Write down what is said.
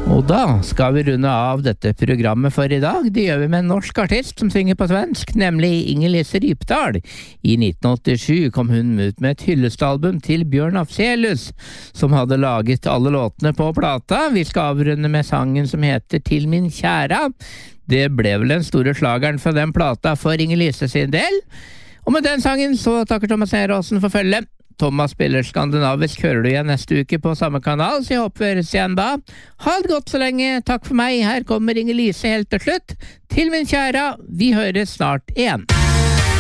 Og da skal vi runde av dette programmet for i dag. Det gjør vi med en norsk artist som synger på svensk, nemlig Inger-Lise Rypdal. I 1987 kom hun ut med et hyllestalbum til Bjørn Afzelius, som hadde laget alle låtene på plata. Vi skal avrunde med sangen som heter Til min kjæra. Det ble vel den store slageren fra den plata for Inger-Lise sin del. Og med den sangen så takker Thomas Neråsen for følge. Thomas spiller skandinavisk, hører du igjen neste uke på samme kanal, så jeg håper vi høres igjen da. Ha det godt så lenge, takk for meg, her kommer Inger-Lise helt til slutt. Til min kjære, vi høres snart igjen.